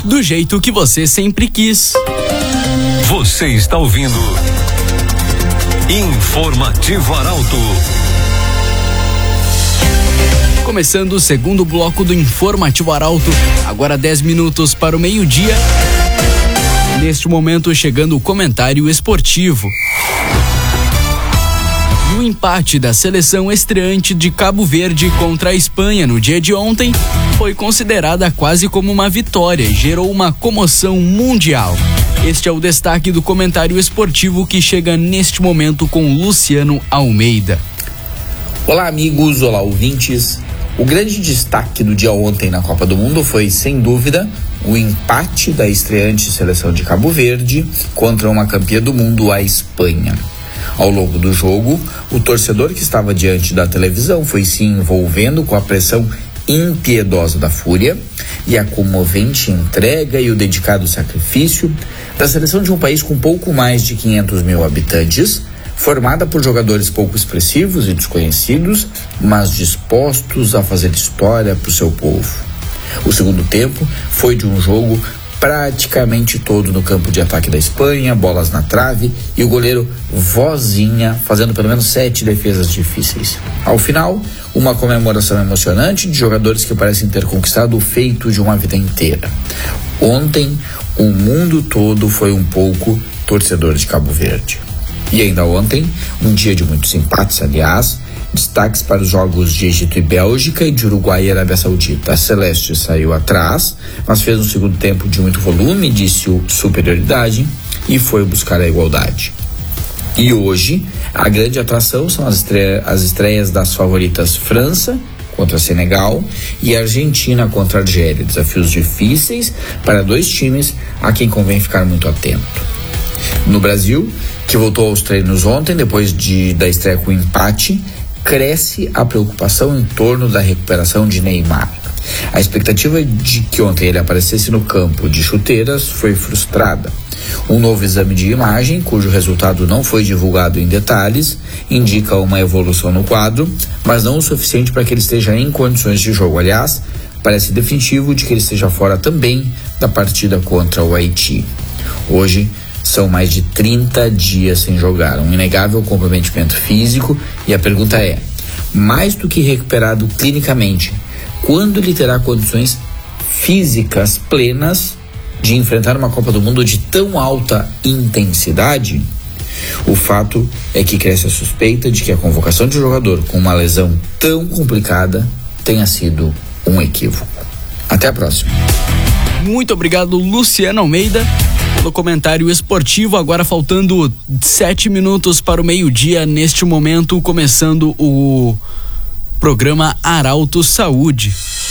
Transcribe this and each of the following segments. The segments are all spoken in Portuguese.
do jeito que você sempre quis. Você está ouvindo Informativo Arauto. Começando o segundo bloco do Informativo Arauto, agora 10 minutos para o meio-dia. Neste momento chegando o comentário esportivo. E o empate da seleção estreante de Cabo Verde contra a Espanha no dia de ontem foi considerada quase como uma vitória e gerou uma comoção mundial. Este é o destaque do comentário esportivo que chega neste momento com Luciano Almeida. Olá amigos, olá ouvintes. O grande destaque do dia ontem na Copa do Mundo foi, sem dúvida, o empate da estreante seleção de Cabo Verde contra uma campeã do mundo, a Espanha. Ao longo do jogo, o torcedor que estava diante da televisão foi se envolvendo com a pressão impiedosa da fúria e a comovente entrega e o dedicado sacrifício da seleção de um país com pouco mais de 500 mil habitantes, formada por jogadores pouco expressivos e desconhecidos, mas dispostos a fazer história para o seu povo. O segundo tempo foi de um jogo praticamente todo no campo de ataque da Espanha, bolas na trave e o goleiro Vozinha fazendo pelo menos 7 defesas difíceis. Ao final, uma comemoração emocionante de jogadores que parecem ter conquistado o feito de uma vida inteira. Ontem, o mundo todo foi um pouco torcedor de Cabo Verde. E ainda ontem, um dia de muitos empates, aliás, destaques para os jogos de Egito e Bélgica e de Uruguai e Arábia Saudita. A Celeste saiu atrás, mas fez um segundo tempo de muito volume, de superioridade e foi buscar a igualdade. E hoje, a grande atração são as estreias das favoritas França contra Senegal e Argentina contra Argélia. Desafios difíceis para dois times a quem convém ficar muito atento. No Brasil, que voltou aos treinos ontem, depois da estreia com empate, cresce a preocupação em torno da recuperação de Neymar. A expectativa de que ontem ele aparecesse no campo de chuteiras foi frustrada. Um novo exame de imagem, cujo resultado não foi divulgado em detalhes, indica uma evolução no quadro, mas não o suficiente para que ele esteja em condições de jogo. Aliás, parece definitivo de que ele esteja fora também da partida contra o Haiti. Hoje, são mais de 30 dias sem jogar, um inegável comprometimento físico, e a pergunta é, mais do que recuperado clinicamente, quando ele terá condições físicas plenas de enfrentar uma Copa do Mundo de tão alta intensidade? O fato é que cresce a suspeita de que a convocação de um jogador com uma lesão tão complicada tenha sido um equívoco. Até a próxima. Muito obrigado, Luciano Almeida, pelo comentário esportivo. Agora faltando 7 minutos para o meio-dia, neste momento, começando o programa Arauto Saúde.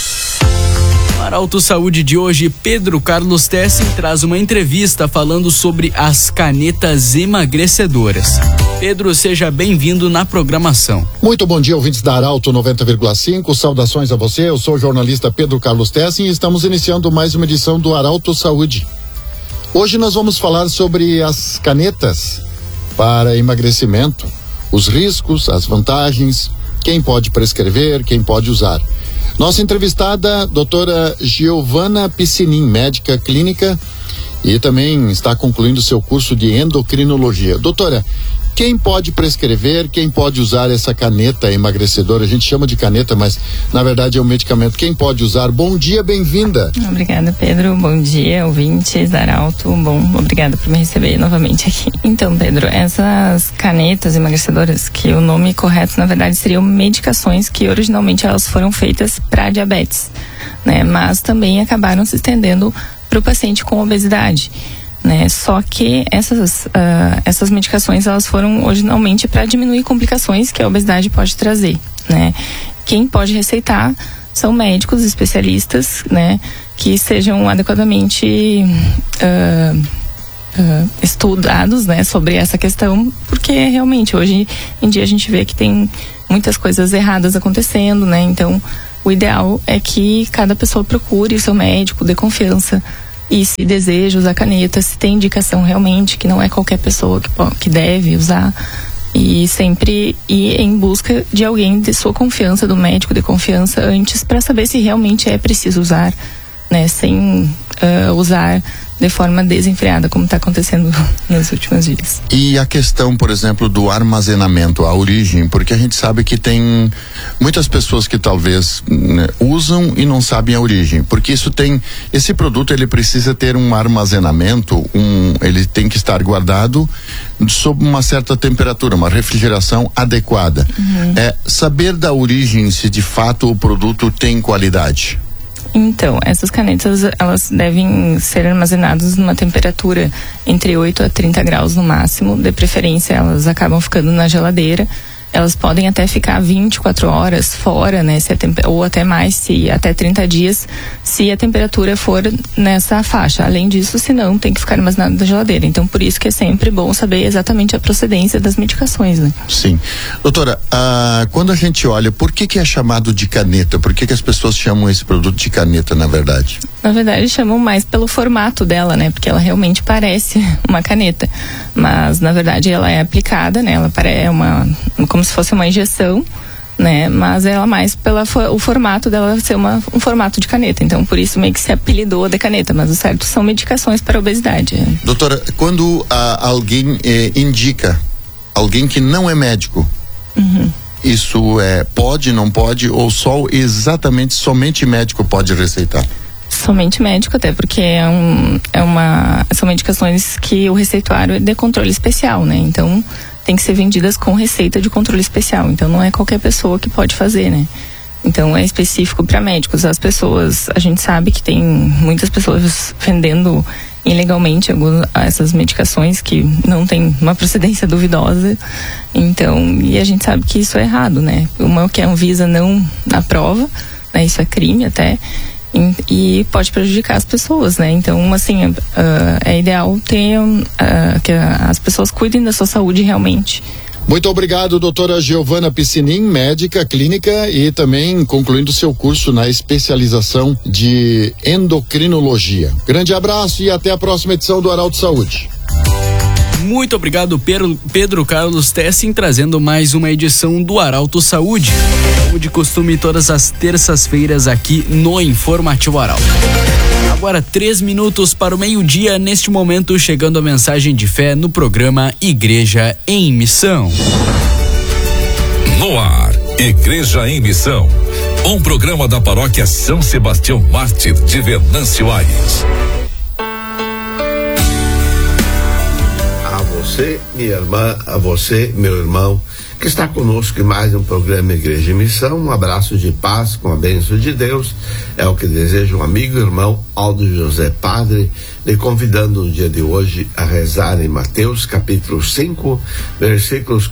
No Arauto Saúde de hoje, Pedro Carlos Tessin traz uma entrevista falando sobre as canetas emagrecedoras. Pedro, seja bem-vindo na programação. Muito bom dia, ouvintes da Arauto 90,5. Saudações a você. Eu sou o jornalista Pedro Carlos Tessin e estamos iniciando mais uma edição do Arauto Saúde. Hoje nós vamos falar sobre as canetas para emagrecimento, os riscos, as vantagens, quem pode prescrever, quem pode usar. Nossa entrevistada, doutora Giovana Piscinin, médica clínica e também está concluindo seu curso de endocrinologia. Doutora, quem pode prescrever, quem pode usar essa caneta emagrecedora? A gente chama de caneta, mas na verdade é um medicamento. Quem pode usar? Bom dia, bem-vinda. Obrigada, Pedro. Bom dia, ouvintes da Arauto. Obrigada por me receber novamente aqui. Então, Pedro, essas canetas emagrecedoras, que o nome correto na verdade seriam medicações que originalmente elas foram feitas para diabetes, né? Mas também acabaram se estendendo para o paciente com obesidade. Né? Só que essas medicações elas foram originalmente para diminuir complicações que a obesidade pode trazer, né? Quem pode receitar são médicos especialistas, né? Que sejam adequadamente estudados, né? Sobre essa questão, porque realmente hoje em dia a gente vê que tem muitas coisas erradas acontecendo, né? Então o ideal é que cada pessoa procure o seu médico, dê confiança. E se deseja usar caneta, se tem indicação realmente, que não é qualquer pessoa que deve usar, e sempre ir em busca de alguém de sua confiança, do médico de confiança antes, para saber se realmente é preciso usar, né, sem usar de forma desenfreada, como está acontecendo nos últimos dias. E a questão, por exemplo, do armazenamento, a origem, porque a gente sabe que tem muitas pessoas que talvez usam e não sabem a origem, porque esse produto ele precisa ter um armazenamento, ele tem que estar guardado sob uma certa temperatura, uma refrigeração adequada. Saber da origem, se de fato o produto tem qualidade. Então, essas canetas, elas devem ser armazenadas numa temperatura entre 8 a 30 graus no máximo. De preferência, elas acabam ficando na geladeira. Elas podem até ficar 24 horas fora, né? Ou até mais, até 30 dias, se a temperatura for nessa faixa. Além disso, se não, tem que ficar armazenado na geladeira. Então, por isso que é sempre bom saber exatamente a procedência das medicações, né? Sim. Doutora, quando a gente olha, por que é chamado de caneta? Por que as pessoas chamam esse produto de caneta, na verdade? Na verdade, chamam mais pelo formato dela, né? Porque ela realmente parece uma caneta. Mas, na verdade, ela é aplicada, né? Ela como se fosse uma injeção, né? Mas ela mais o formato dela ser um formato de caneta. Então, por isso meio que se apelidou de caneta. Mas o certo são medicações para obesidade. Doutora, quando alguém indica, alguém que não é médico, isso pode, não pode, ou somente médico pode receitar? Somente médico, até porque são medicações que o receituário é de controle especial, né? Então, tem que ser vendidas com receita de controle especial. Então, não é qualquer pessoa que pode fazer, né? Então, é específico para médicos. A gente sabe que tem muitas pessoas vendendo ilegalmente essas medicações que não tem uma procedência duvidosa. Então, e a gente sabe que isso é errado, né? Que a Anvisa não aprova, né? Isso é crime até. E pode prejudicar as pessoas, né? Então, assim, é ideal que as pessoas cuidem da sua saúde realmente. Muito obrigado, doutora Giovana Piscinin, médica clínica e também concluindo seu curso na especialização de endocrinologia. Grande abraço e até a próxima edição do Arauto Saúde. Muito obrigado, Pedro Carlos Tessin, trazendo mais uma edição do Arauto Saúde. Como de costume, todas as terças-feiras aqui no Informativo Arauto. Agora 3 minutos para o meio-dia, neste momento chegando a mensagem de fé no programa Igreja em Missão. No ar, Igreja em Missão. Um programa da paróquia São Sebastião Mártir de Venâncio Aires. Você, minha irmã, a você, meu irmão, que está conosco em mais um programa Igreja em Missão. Um abraço de paz com a bênção de Deus. É o que deseja um amigo e irmão Aldo José Padre, lhe convidando no dia de hoje a rezar em Mateus capítulo 5, versículos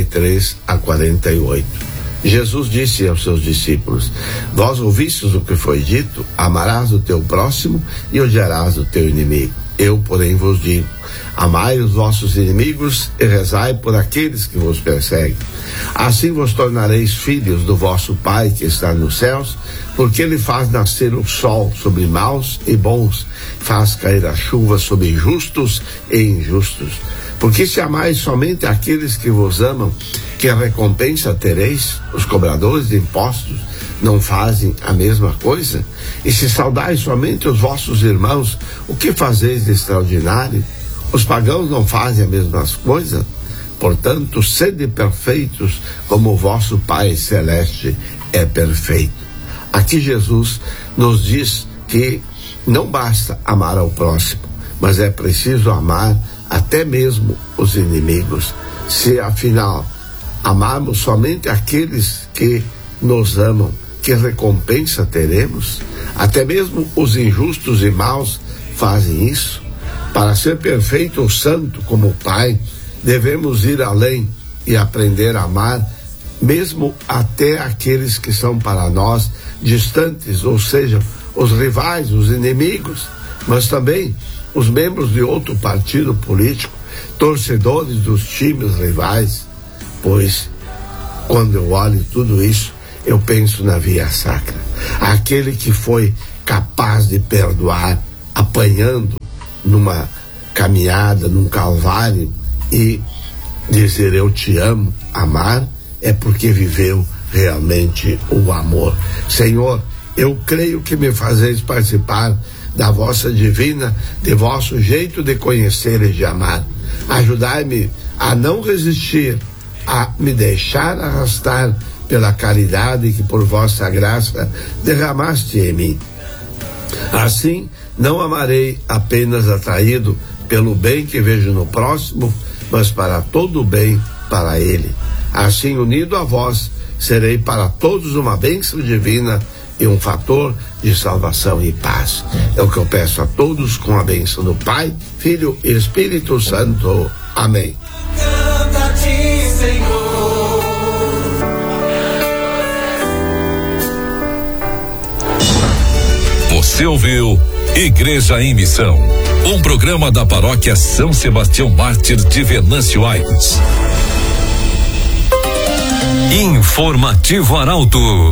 43 a 48. Jesus disse aos seus discípulos: vós ouvistes o que foi dito, amarás o teu próximo e odiarás o teu inimigo. Eu, porém, vos digo: amai os vossos inimigos e rezai por aqueles que vos perseguem. Assim vos tornareis filhos do vosso Pai que está nos céus, porque Ele faz nascer o sol sobre maus e bons, faz cair a chuva sobre justos e injustos. Porque se amais somente aqueles que vos amam, que recompensa tereis? Os cobradores de impostos não fazem a mesma coisa? E se saudais somente os vossos irmãos, o que fazeis de extraordinário? Os pagãos não fazem a mesma coisa? Portanto, sede perfeitos como o vosso Pai Celeste é perfeito. Aqui Jesus nos diz que não basta amar ao próximo, mas é preciso amar até mesmo os inimigos. Se afinal amarmos somente aqueles que nos amam, que recompensa teremos? Até mesmo os injustos e maus fazem isso. Para ser perfeito ou santo como o Pai, devemos ir além e aprender a amar mesmo até aqueles que são para nós distantes, ou seja, os rivais, os inimigos, mas também os membros de outro partido político, torcedores dos times rivais. Pois quando eu olho tudo isso, eu penso na via sacra, aquele que foi capaz de perdoar apanhando numa caminhada, num calvário, e dizer eu te amo. Amar é porque viveu realmente o amor. Senhor, eu creio que me fazeis participar da vossa divina, de vosso jeito de conhecer e de amar. Ajudai-me a não resistir, a me deixar arrastar pela caridade que por vossa graça derramaste em mim. Assim, não amarei apenas atraído pelo bem que vejo no próximo, mas para todo o bem para ele. Assim, unido a vós, serei para todos uma bênção divina e um fator de salvação e paz. É o que eu peço a todos com a bênção do Pai, Filho e Espírito Santo. Amém. Você ouviu Igreja em Missão, um programa da Paróquia São Sebastião Mártir de Venâncio Aires. Informativo Arauto.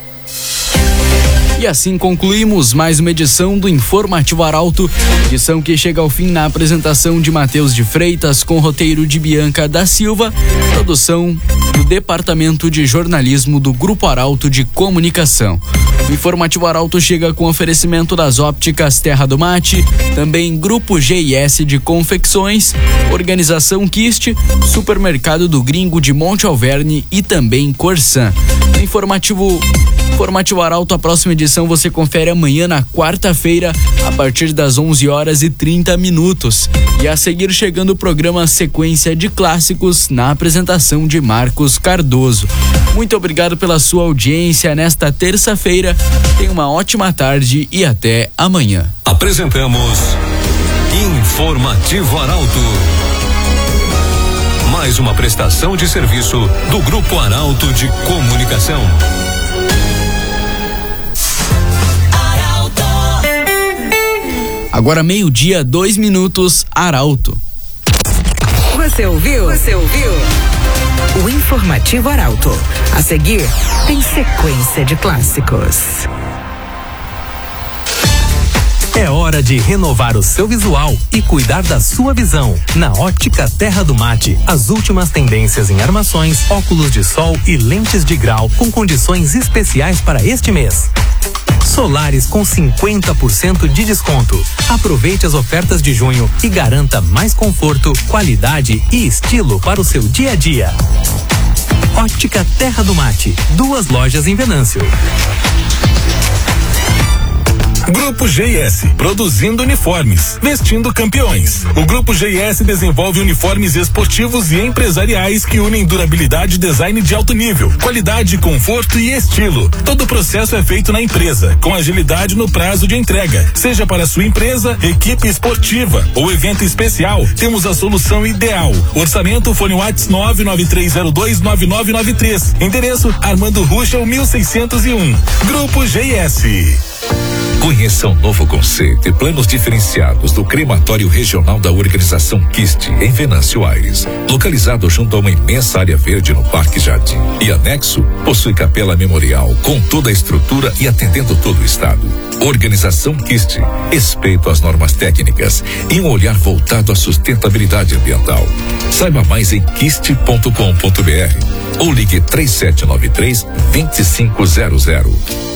E assim concluímos mais uma edição do Informativo Arauto, edição que chega ao fim na apresentação de Matheus de Freitas, com roteiro de Bianca da Silva, produção do Departamento de Jornalismo do Grupo Arauto de Comunicação. O Informativo Arauto chega com oferecimento das ópticas Terra do Mate, também Grupo GIS de Confecções, Organização Kist, Supermercado do Gringo de Monte Alverne e também Corsan. Informativo Arauto, a próxima edição você confere amanhã na quarta-feira, a partir das 11h30. E a seguir chegando o programa Sequência de Clássicos, na apresentação de Marcos Cardoso. Muito obrigado pela sua audiência nesta terça-feira. Tenha uma ótima tarde e até amanhã. Apresentamos Informativo Arauto. Mais uma prestação de serviço do Grupo Arauto de Comunicação. Agora 12:02, Arauto. Você ouviu? O Informativo Arauto. A seguir, tem sequência de clássicos. É hora de renovar o seu visual e cuidar da sua visão. Na Ótica Terra do Mate, as últimas tendências em armações, óculos de sol e lentes de grau com condições especiais para este mês. Solares com 50% de desconto. Aproveite as ofertas de junho e garanta mais conforto, qualidade e estilo para o seu dia a dia. Ótica Terra do Mate, 2 lojas em Venâncio. Grupo GIS, produzindo uniformes, vestindo campeões. O Grupo GIS desenvolve uniformes esportivos e empresariais que unem durabilidade e design de alto nível, qualidade, conforto e estilo. Todo o processo é feito na empresa, com agilidade no prazo de entrega. Seja para sua empresa, equipe esportiva ou evento especial, temos a solução ideal. Orçamento, fone WhatsApp 993029993. Endereço, Armando Ruschel 1601. Grupo GIS. Conheça um novo conceito e planos diferenciados do crematório regional da organização Kist, em Venâncio Aires. Localizado junto a uma imensa área verde no Parque Jardim. E anexo, possui capela memorial, com toda a estrutura e atendendo todo o estado. Organização Kist, respeito às normas técnicas e um olhar voltado à sustentabilidade ambiental. Saiba mais em kist.com.br ou ligue 3793-2500.